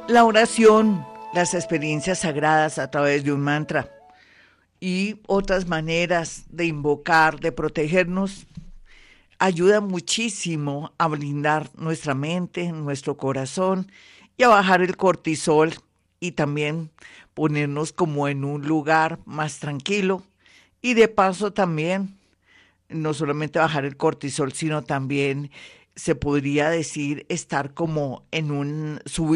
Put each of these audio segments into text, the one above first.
La oración, las experiencias sagradas a través de un mantra y otras maneras de invocar, de protegernos, ayuda muchísimo a blindar nuestra mente, nuestro corazón y a bajar el cortisol y también ponernos como en un lugar más tranquilo y de paso también no solamente bajar el cortisol, sino también se podría decir estar como en un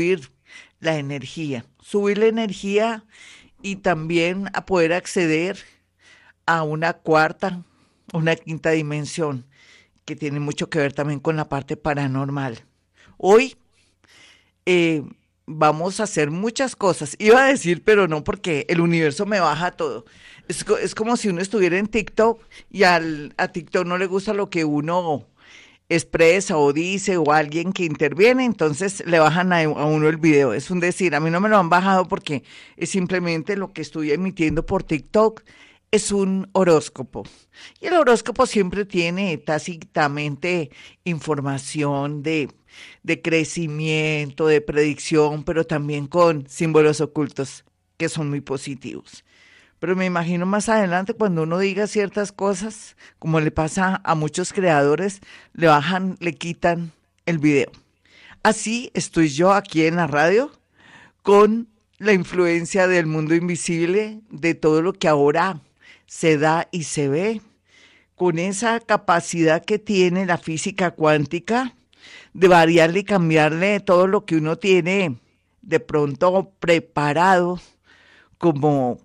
subir la energía y también a poder acceder a una cuarta, una quinta dimensión que tiene mucho que ver también con la parte paranormal. Hoy eh, vamos a hacer muchas cosas. Iba a decir, pero no, porque el universo me baja todo. Es como si uno estuviera en TikTok y a TikTok no le gusta lo que uno expresa o dice o alguien que interviene, entonces le bajan a uno el video. Es un decir, a mí no me lo han bajado porque es simplemente lo que estoy emitiendo por TikTok. Es un horóscopo. Y el horóscopo siempre tiene tácitamente información de crecimiento, de predicción, pero también con símbolos ocultos que son muy positivos. Pero me imagino más adelante cuando uno diga ciertas cosas, como le pasa a muchos creadores, le bajan, le quitan el video. Así estoy yo aquí en la radio con la influencia del mundo invisible, de todo lo que ahora se da y se ve, con esa capacidad que tiene la física cuántica de variarle y cambiarle todo lo que uno tiene de pronto preparado como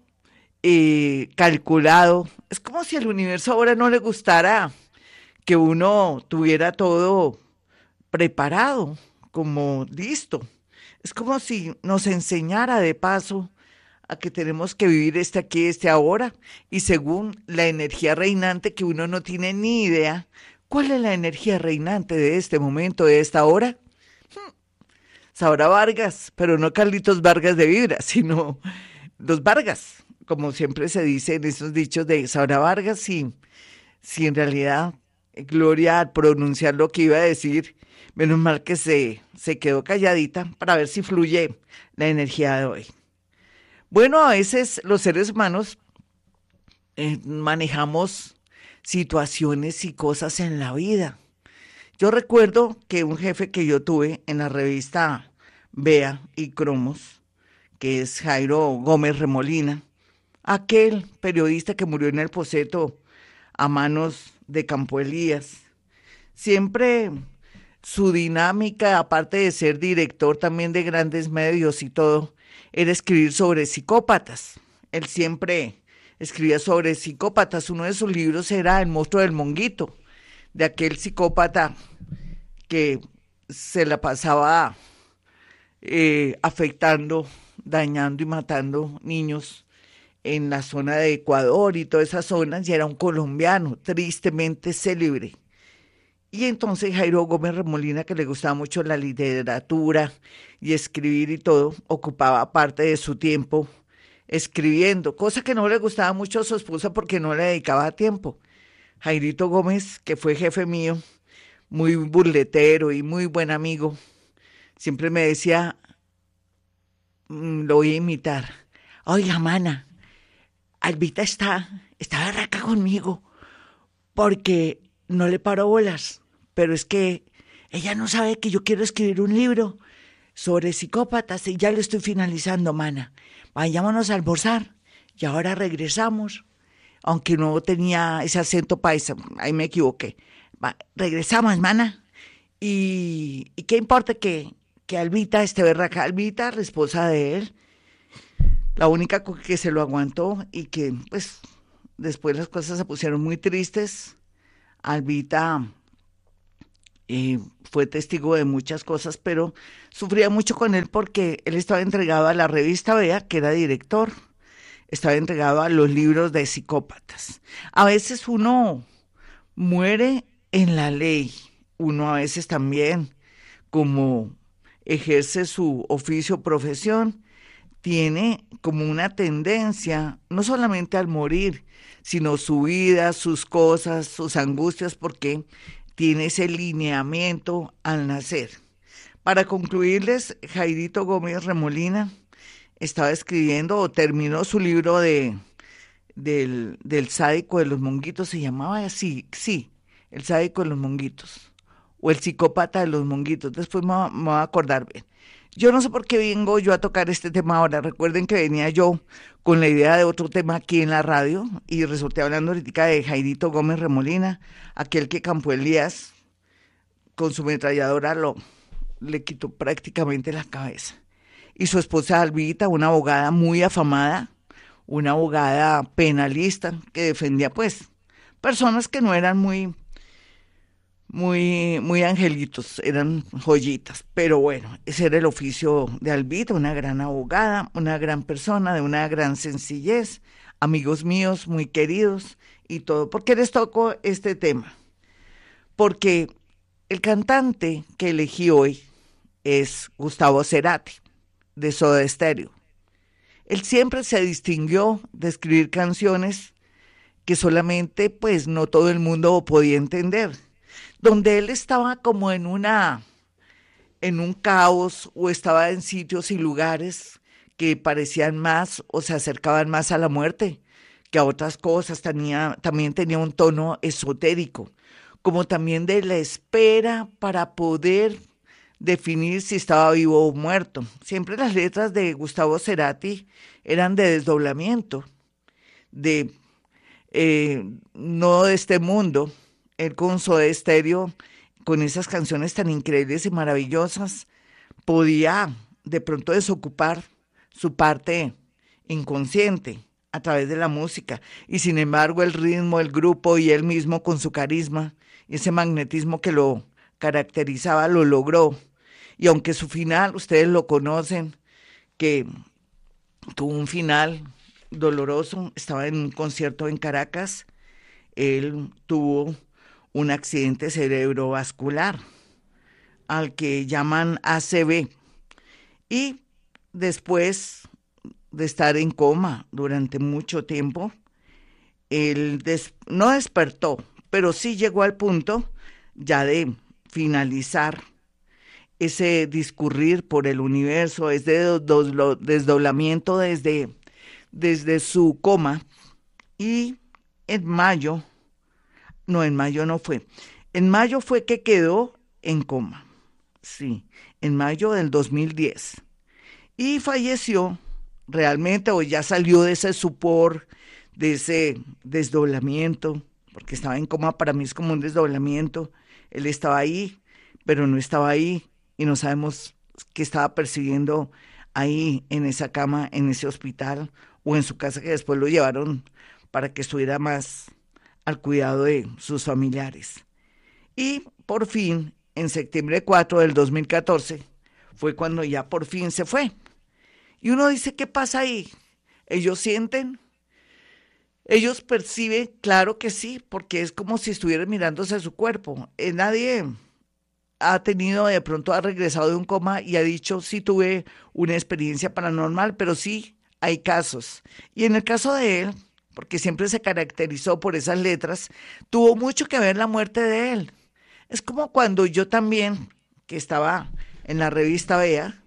calculado. Es como si al universo ahora no le gustara que uno tuviera todo preparado, como listo. Es como si nos enseñara de paso a que tenemos que vivir este aquí, este ahora, y según la energía reinante que uno no tiene ni idea, ¿cuál es la energía reinante de este momento, de esta hora? Sabrá Vargas, pero no Carlitos Vargas de Vibra, sino los Vargas, como siempre se dice en esos dichos de Sabrá Vargas, si en realidad Gloria al pronunciar lo que iba a decir, menos mal que se quedó calladita para ver si fluye la energía de hoy. Bueno, a veces los seres humanos manejamos situaciones y cosas en la vida. Yo recuerdo que un jefe que yo tuve en la revista Vea y Cromos, que es Jairo Gómez Remolina, aquel periodista que murió en el Poceto a manos de Campo Elías, siempre su dinámica, aparte de ser director también de grandes medios y todo, era escribir sobre psicópatas. Él siempre escribía sobre psicópatas. Uno de sus libros era El monstruo del Monguito, de aquel psicópata que se la pasaba afectando, dañando y matando niños en la zona de Ecuador y todas esas zonas, y era un colombiano tristemente célebre. Y entonces Jairo Gómez Remolina, que le gustaba mucho la literatura y escribir y todo, ocupaba parte de su tiempo escribiendo, cosa que no le gustaba mucho a su esposa porque no le dedicaba tiempo. Jairito Gómez, que fue jefe mío, muy burletero y muy buen amigo, siempre me decía, lo voy a imitar, oiga, mana, Albita está berraca conmigo porque no le paro bolas, pero es que ella no sabe que yo quiero escribir un libro sobre psicópatas y ya lo estoy finalizando, mana. Vayámonos a almorzar y ahora regresamos, aunque no tenía ese acento paisa, ahí me equivoqué. Regresamos, mana. ¿Y qué importa que Albita esté berraca? Albita, la esposa de él, la única que se lo aguantó y que pues después las cosas se pusieron muy tristes. Albita fue testigo de muchas cosas, pero sufría mucho con él porque él estaba entregado a la revista Vea, que era director, estaba entregado a los libros de psicópatas. A veces uno muere en la ley, uno a veces también, como ejerce su oficio o profesión, tiene como una tendencia, no solamente al morir, sino su vida, sus cosas, sus angustias, porque tiene ese lineamiento al nacer. Para concluirles, Jairito Gómez Remolina estaba escribiendo o terminó su libro del sádico de los monguitos, se llamaba así, sí, el sádico de los monguitos, o el psicópata de los monguitos, después me voy a acordar bien. Yo no sé por qué vengo yo a tocar este tema ahora, recuerden que venía yo con la idea de otro tema aquí en la radio, y resulté hablando ahorita de Jairito Gómez Remolina, aquel que Campo Elías, con su ametralladora, le quitó prácticamente la cabeza. Y su esposa Albita, una abogada muy afamada, una abogada penalista que defendía pues personas que no eran muy angelitos, eran joyitas, pero bueno, ese era el oficio de Albita, una gran abogada, una gran persona, de una gran sencillez, amigos míos muy queridos y todo. ¿Por qué les toco este tema? Porque el cantante que elegí hoy es Gustavo Cerati, de Soda Stereo. Él siempre se distinguió de escribir canciones que solamente pues no todo el mundo podía entender, donde él estaba como en un caos o estaba en sitios y lugares que parecían más o se acercaban más a la muerte que a otras cosas. También tenía un tono esotérico, como también de la espera para poder definir si estaba vivo o muerto. Siempre las letras de Gustavo Cerati eran de desdoblamiento, de no de este mundo. Él con Soda Stereo, con esas canciones tan increíbles y maravillosas, podía de pronto desocupar su parte inconsciente a través de la música. Y sin embargo, el ritmo, el grupo y él mismo con su carisma, ese magnetismo que lo caracterizaba, lo logró. Y aunque su final, ustedes lo conocen, que tuvo un final doloroso, estaba en un concierto en Caracas, él tuvo un accidente cerebrovascular, al que llaman ACV, y después de estar en coma durante mucho tiempo, él no despertó, pero sí llegó al punto ya de finalizar ese discurrir por el universo, ese desdoblamiento desde su coma. Y en mayo, no, en mayo no fue, en mayo fue que quedó en coma, sí, en mayo del 2010. Y falleció realmente, o ya salió de ese sopor, de ese desdoblamiento, porque estaba en coma, para mí es como un desdoblamiento. Él estaba ahí, pero no estaba ahí, y no sabemos qué estaba percibiendo ahí en esa cama, en ese hospital, o en su casa, que después lo llevaron para que estuviera más al cuidado de sus familiares. Y por fin, en septiembre 4 del 2014, fue cuando ya por fin se fue. Y uno dice, ¿qué pasa ahí? Ellos sienten, ellos perciben, claro que sí, porque es como si estuvieran mirándose a su cuerpo. Nadie ha tenido, de pronto ha regresado de un coma y ha dicho, sí tuve una experiencia paranormal, pero sí hay casos. Y en el caso de él, porque siempre se caracterizó por esas letras, tuvo mucho que ver la muerte de él. Es como cuando yo también, que estaba en la revista Vea,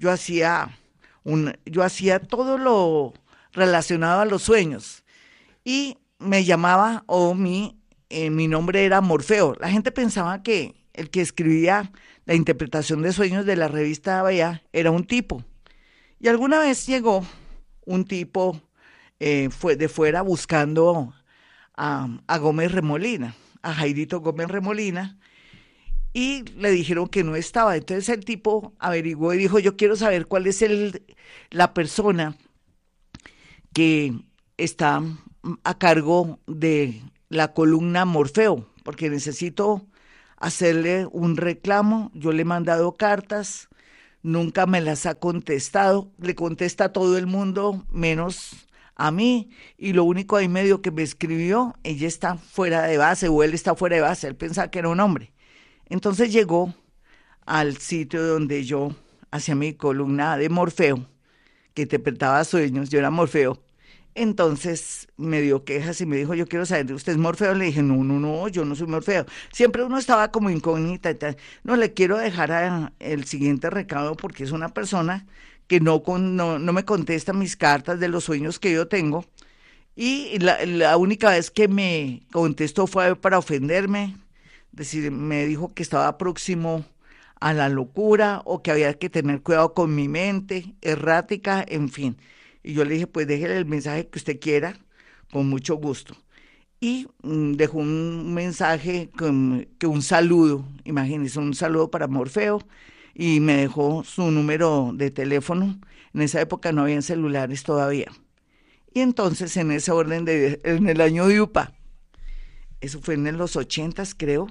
yo hacía todo lo relacionado a los sueños, y me llamaba, mi nombre era Morfeo. La gente pensaba que el que escribía la interpretación de sueños de la revista Vea era un tipo. Y alguna vez llegó un tipo, fue de fuera, buscando a Gómez Remolina, a Jairito Gómez Remolina, y le dijeron que no estaba. Entonces el tipo averiguó y dijo, yo quiero saber cuál es la persona que está a cargo de la columna Morfeo, porque necesito hacerle un reclamo. Yo le he mandado cartas, nunca me las ha contestado, le contesta a todo el mundo menos a mí, y lo único ahí medio que me escribió, ella está fuera de base, o él está fuera de base, él pensaba que era un hombre. Entonces llegó al sitio donde yo hacía mi columna de Morfeo, que interpretaba sueños, yo era Morfeo, Entonces me dio quejas y me dijo, yo quiero saber, ¿usted es Morfeo? Le dije, no, no, no, yo no soy Morfeo. Siempre uno estaba como incógnita y tal. No, le quiero dejar el siguiente recado porque es una persona que no me contesta mis cartas de los sueños que yo tengo. Y la única vez que me contestó fue para ofenderme, decir, me dijo que estaba próximo a la locura o que había que tener cuidado con mi mente errática, en fin. Y yo le dije, pues déjele el mensaje que usted quiera, con mucho gusto. Y dejó un mensaje que un saludo, imagínese, un saludo para Morfeo, y me dejó su número de teléfono. En esa época no habían celulares todavía. Y entonces en ese orden en el año de UPA, eso fue en los 80, creo.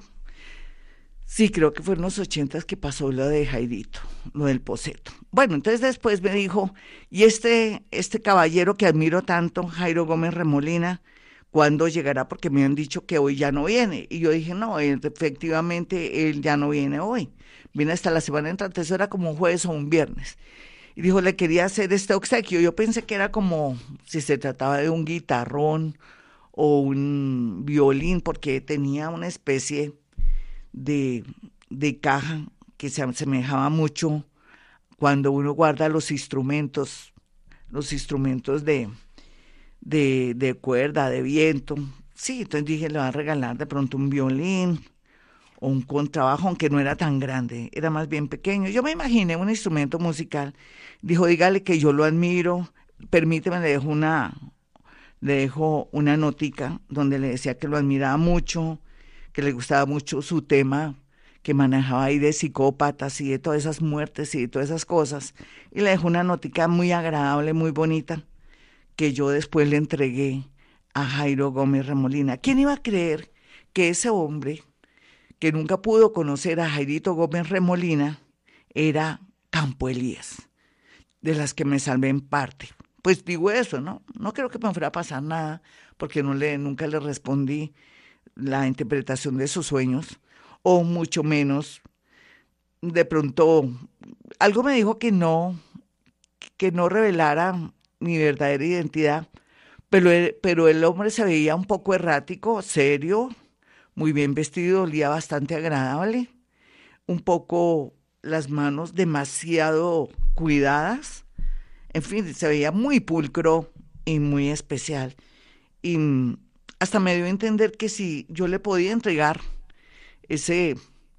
Sí, creo que fue en los 80 que pasó lo de Jairito, lo del Poseto. Bueno, entonces después me dijo, y este caballero que admiro tanto, Jairo Gómez Remolina, ¿cuándo llegará? Porque me han dicho que hoy ya no viene. Y yo dije, no, efectivamente él ya no viene hoy. Viene hasta la semana entrante, eso era como un jueves o un viernes. Y dijo, le quería hacer este obsequio. Yo pensé que era como si se trataba de un guitarrón o un violín, porque tenía una especie de, de caja que se asemejaba mucho cuando uno guarda los instrumentos de cuerda, de viento. Sí, entonces dije, le va a regalar de pronto un violín o un contrabajo, aunque no era tan grande, era más bien pequeño. Yo me imaginé un instrumento musical. Dijo, dígale que yo lo admiro, permíteme, le dejo una notica donde le decía que lo admiraba mucho, que le gustaba mucho su tema que manejaba ahí de psicópatas y de todas esas muertes y de todas esas cosas. Y le dejó una notica muy agradable, muy bonita, que yo después le entregué a Jairo Gómez Remolina. ¿Quién iba a creer que ese hombre, que nunca pudo conocer a Jairito Gómez Remolina, era Campo Elías, de las que me salvé en parte? Pues digo eso, ¿no? No creo que me fuera a pasar nada, porque nunca le respondí la interpretación de sus sueños, o mucho menos, de pronto, algo me dijo que no revelara mi verdadera identidad, pero el hombre se veía un poco errático, serio, muy bien vestido, olía bastante agradable, un poco las manos demasiado cuidadas, en fin, se veía muy pulcro y muy especial. Y hasta me dio a entender que si yo le podía entregar ese,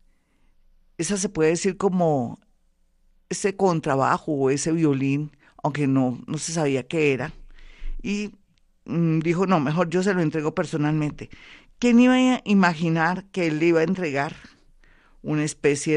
esa se puede decir como ese contrabajo o ese violín, aunque no se sabía qué era, y dijo, no, mejor yo se lo entrego personalmente. ¿Quién iba a imaginar que él le iba a entregar una especie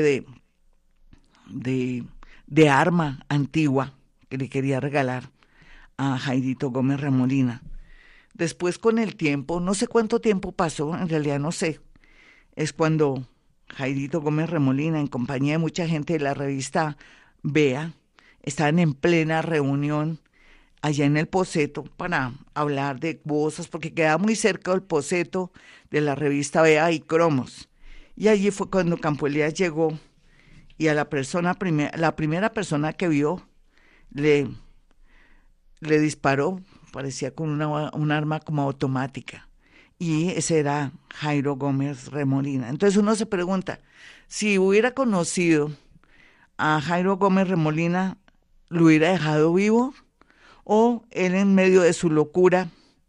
de, de arma antigua que le quería regalar a Jairito Gómez Remolina? Después con el tiempo, no sé cuánto tiempo pasó, en realidad no sé, es cuando Jairito Gómez Remolina, en compañía de mucha gente de la revista Vea, estaban en plena reunión allá en el Poseto para hablar de cosas, porque quedaba muy cerca del Poseto de la revista Vea y Cromos. Y allí fue cuando Campo Elías llegó y a la primera persona que vio le, le disparó, parecía con un arma como automática. Y ese era Jairo Gómez Remolina. Entonces uno se pregunta, si hubiera conocido a Jairo Gómez Remolina, ¿lo hubiera dejado vivo? ¿O él en medio de su locura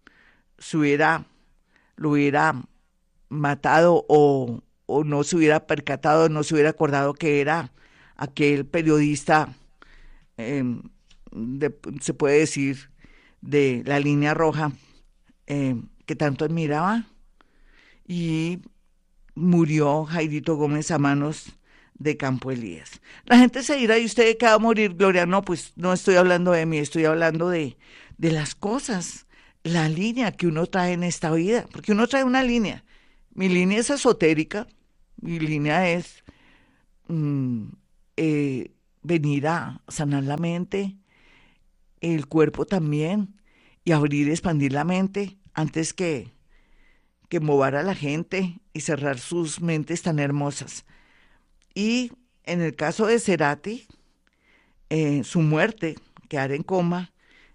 lo hubiera matado o no se hubiera percatado, no se hubiera acordado que era aquel periodista, eh, se puede decir, de la línea roja, que tanto admiraba? Y murió Jairito Gómez a manos de Campo Elías. La gente se dirá, ¿y usted de qué va a morir, Gloria? No, pues no estoy hablando de mí, estoy hablando de las cosas, la línea que uno trae en esta vida, porque uno trae una línea. Mi línea es esotérica, mi línea es mm, venir a sanar la mente, el cuerpo también, y abrir y expandir la mente antes que mover a la gente y cerrar sus mentes tan hermosas. Y en el caso de Cerati, su muerte, quedar en coma,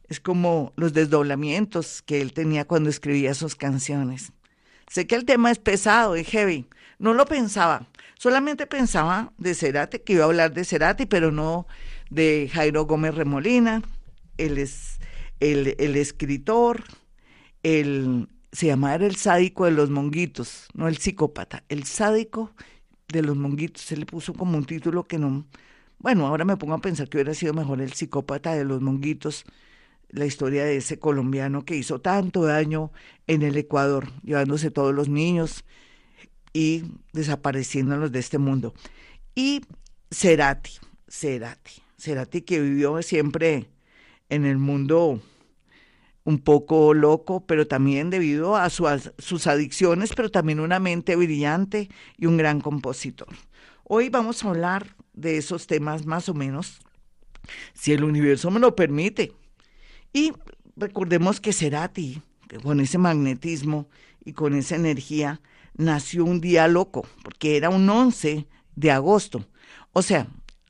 Es como los desdoblamientos que él tenía cuando escribía sus canciones. Sé que el tema es pesado y heavy. No lo pensaba. Solamente pensaba de Cerati, que iba a hablar de Cerati, pero no de Jairo Gómez Remolina. Él es el escritor, se llamaba era el sádico de los monguitos, no el psicópata, el sádico de los monguitos. Se le puso como un título que no. Bueno, ahora me pongo a pensar que hubiera sido mejor el psicópata de los monguitos, la historia de ese colombiano que hizo tanto daño en el Ecuador, llevándose todos los niños y desapareciéndolos de este mundo. Y Cerati, Cerati que vivió siempre en el mundo un poco loco, pero también debido a sus adicciones, pero también una mente brillante y un gran compositor. Hoy vamos a hablar de esos temas más o menos, si el universo me lo permite. Y recordemos que Cerati, que con ese magnetismo y con esa energía, nació un día loco, porque era un 11 de agosto. O sea,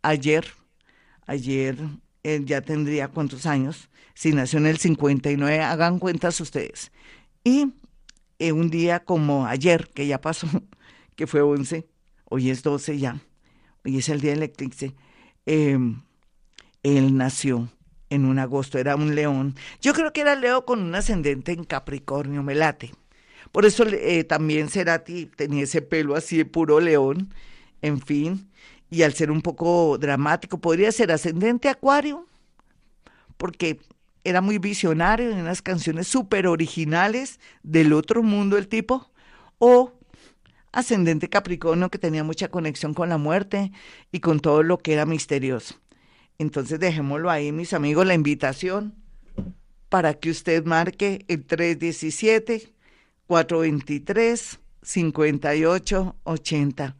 ayer él ya tendría cuántos años, si nació en el 59, hagan cuentas ustedes. Y un día como ayer, que ya pasó, que fue 11, hoy es 12 ya, hoy es el día del eclipse, eh, él nació en un agosto, era un león. Yo creo que era Leo con un ascendente en Capricornio, me late. Por eso también Cerati tenía ese pelo así de puro león, en fin, y al ser un poco dramático, podría ser ascendente Acuario, porque era muy visionario en unas canciones súper originales del otro mundo el tipo, o ascendente Capricornio que tenía mucha conexión con la muerte y con todo lo que era misterioso. Entonces dejémoslo ahí, mis amigos, la invitación para que usted marque el 317-423-5880.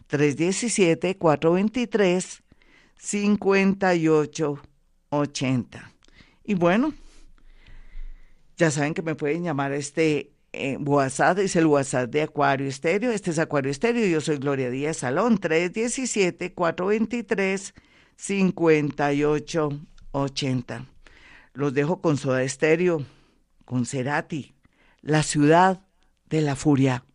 317-423-5880. Y bueno, ya saben que me pueden llamar a este WhatsApp, es el WhatsApp de Acuario Estéreo. Este es Acuario Estéreo, yo soy Gloria Díaz Salón, 317-423-5880. Los dejo con Soda Estéreo, con Cerati, La Ciudad de la Furia.